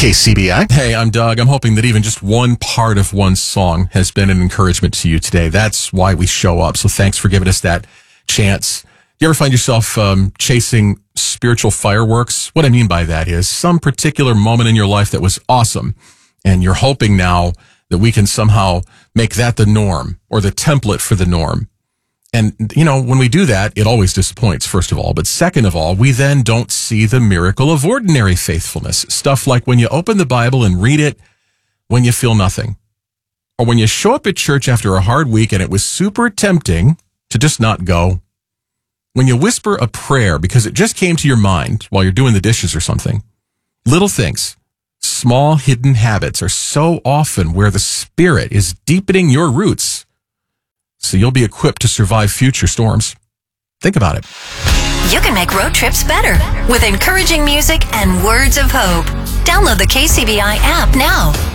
KCBI. Hey, I'm Doug. I'm hoping that even just one part of one song has been an encouragement to you today. That's why we show up. So thanks for giving us that chance. You ever find yourself chasing spiritual fireworks? What I mean by that is some particular moment in your life that was awesome, and you're hoping now that we can somehow make that the norm or the template for the norm. And, you know, when we do that, it always disappoints, first of all. But second of all, we then don't see the miracle of ordinary faithfulness. Stuff like when you open the Bible and read it when you feel nothing. Or when you show up at church after a hard week and it was super tempting to just not go. When you whisper a prayer because it just came to your mind while you're doing the dishes or something. Little things, small hidden habits are so often where the Spirit is deepening your roots, so you'll be equipped to survive future storms. Think about it. You can make road trips better with encouraging music and words of hope. Download the KCBI app now.